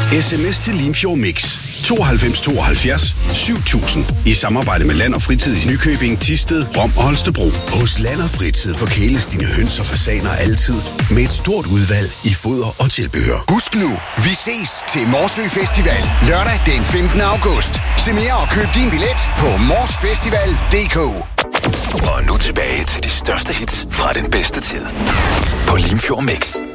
SMS til Limfjord Mix 92 72 7000 i samarbejde med Land og Fritid i Nykøbing, Thisted, Rom og Holstebro. Hos Land og Fritid forkæles dine høns og fasaner altid med et stort udvalg i foder og tilbehør. Husk nu, vi ses til Morsø Festival lørdag den 15. august. Se mere og køb din billet på morsfestival.dk. Og nu tilbage til de største hits fra den bedste tid på Limfjord Mix.